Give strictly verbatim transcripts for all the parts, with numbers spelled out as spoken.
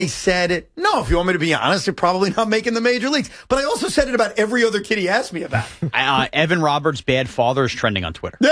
I said, no, if you want me to be honest, they're probably not making the major leagues. But I also said it about every other kid he asked me about. uh, Evan Roberts' bad father is trending on Twitter.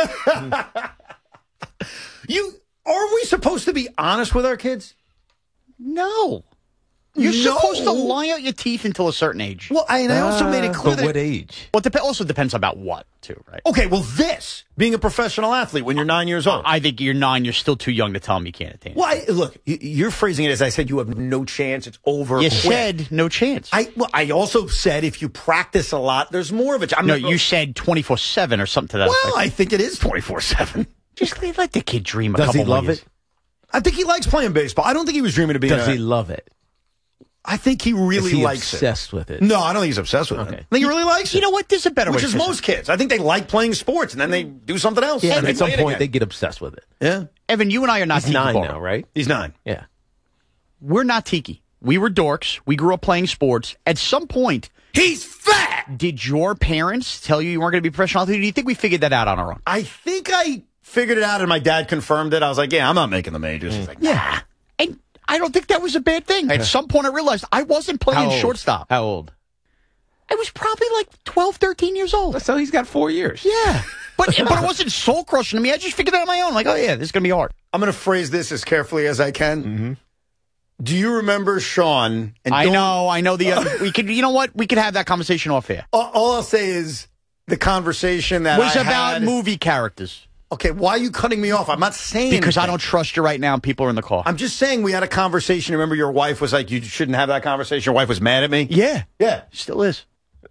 you Are we supposed to be honest with our kids? No. You're no. supposed to lie out your teeth until a certain age. Well, I, and I also uh, made it clear that... what age? Well, it dep- also depends about what, too, right? Okay, well, this, being a professional athlete when you're nine years old. I think you're nine, you're still too young to tell them you can't attain it. Well, I, look, you're phrasing it as I said you have no chance, it's over. You quick. said no chance. I well, I also said if you practice a lot, there's more of it. I'm no, not, you said twenty-four seven or something to that Well, effect. I think it is twenty-four seven. Just let the kid dream a Does couple he love more years. it? I think he likes playing baseball. I don't think he was dreaming of being Does a, he love it? I think he really Is he likes obsessed it. with it? No, I don't think he's obsessed with okay. it. I think he really likes it. You know what? There's a better Which way. is to most kids. I think they like playing sports, and then they do something else. Yeah, and and at some play it point again. they get obsessed with it. Yeah. Evan, you and I are not He's tiki nine bar. now, right? He's nine. Yeah. We're not tiki. We were dorks. We grew up playing sports. At some point, he's fat. Did your parents tell you you weren't going to be a professional athlete? Or do you think we figured that out on our own? I think I figured it out, and my dad confirmed it. I was like, yeah, I'm not making the majors. He's like, nah. Yeah. And I don't think that was a bad thing. At some point, I realized I wasn't playing shortstop. How old? I was probably like twelve, thirteen years old. So he's got four years. Yeah. But but it wasn't soul crushing to me. I just figured it out on my own. Like, oh, yeah, this is going to be hard. I'm going to phrase this as carefully as I can. Mm-hmm. Do you remember Sean? And I know. I know. The other, we could. You know what? We could have that conversation off air. All, all I'll say is the conversation that was I about had, movie characters. Okay, why are you cutting me off? I'm not saying Because anything. I don't trust you right now and people are in the car. I'm just saying we had a conversation. Remember your wife was like, you shouldn't have that conversation. Your wife was mad at me? Yeah. Yeah. Still is.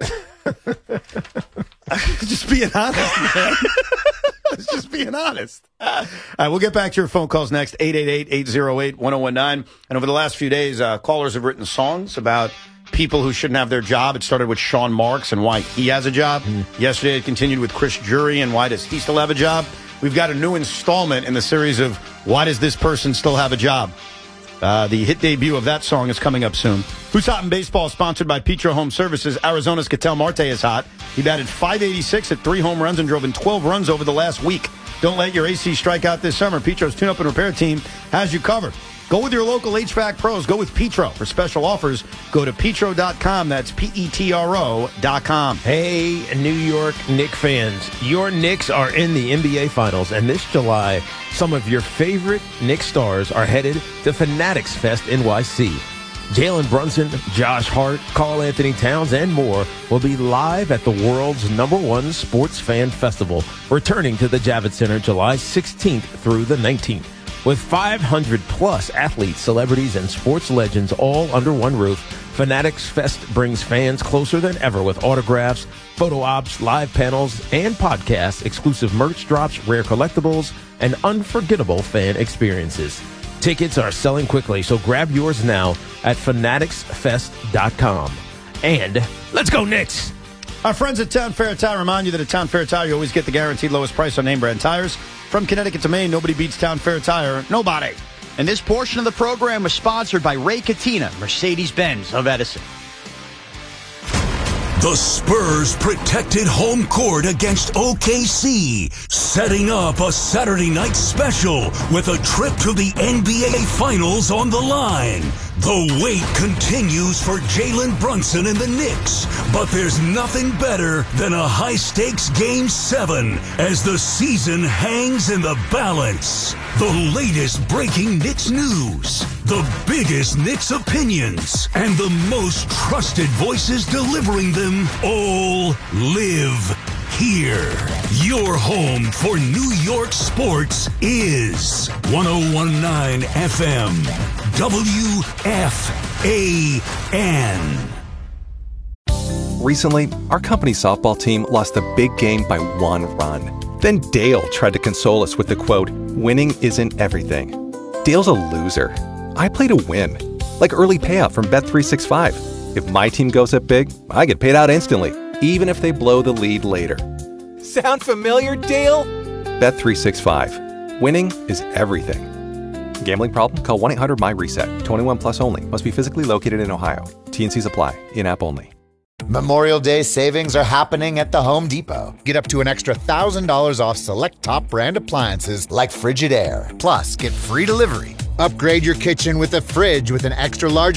Just being honest, man. Just being honest. All right, we'll get back to your phone calls next. eight eight eight, eight oh eight, one oh one nine. And over the last few days, uh, callers have written songs about people who shouldn't have their job. It started with Sean Marks and why he has a job. Mm. Yesterday, it continued with Chris Jury and why does he still have a job. We've got a new installment in the series of why does this person still have a job? Uh, the hit debut of that song is coming up soon. Who's Hot in Baseball, sponsored by Petro Home Services. Arizona's Ketel Marte is hot. He batted five eighty-six at three home runs and drove in twelve runs over the last week. Don't let your A C strike out this summer. Petro's tune-up and repair team has you covered. Go with your local H V A C pros. Go with Petro. For special offers, go to petro dot com. That's P E T R O dot com. Hey, New York Knicks fans. Your Knicks are in the N B A Finals, and this July, some of your favorite Knicks stars are headed to Fanatics Fest N Y C. Jalen Brunson, Josh Hart, Karl Anthony Towns, and more will be live at the world's number one sports fan festival, returning to the Javits Center July sixteenth through the nineteenth. With five hundred plus athletes, celebrities, and sports legends all under one roof, Fanatics Fest brings fans closer than ever with autographs, photo ops, live panels, and podcasts, exclusive merch drops, rare collectibles, and unforgettable fan experiences. Tickets are selling quickly, so grab yours now at fanatics fest dot com. And let's go Knicks! Our friends at Town Fair Tire remind you that at Town Fair Tire, you always get the guaranteed lowest price on name brand tires. From Connecticut to Maine, nobody beats Town Fair Tire. Nobody. And this portion of the program was sponsored by Ray Katina, Mercedes-Benz of Edison. The Spurs protected home court against O K C, setting up a Saturday night special with a trip to the N B A Finals on the line. The wait continues for Jalen Brunson and the Knicks, but there's nothing better than a high-stakes Game seven as the season hangs in the balance. The latest breaking Knicks news, the biggest Knicks opinions, and the most trusted voices delivering them all live here. Your home for New York sports is one oh one point nine F M, W F A N. Recently, our company softball team lost a big game by one run. Then Dale tried to console us with the quote, "Winning isn't everything." Dale's a loser. I play to win. Like early payout from Bet three sixty-five. If my team goes up big, I get paid out instantly, even if they blow the lead later. Sound familiar, Dale? Bet three sixty-five. Winning is everything. Gambling problem? Call one eight hundred M Y reset. twenty-one plus only. Must be physically located in Ohio. T N Cs apply. In-app only. Memorial Day savings are happening at the Home Depot. Get up to an extra one thousand dollars off select top brand appliances like Frigidaire. Plus, get free delivery. Upgrade your kitchen with a fridge with an extra large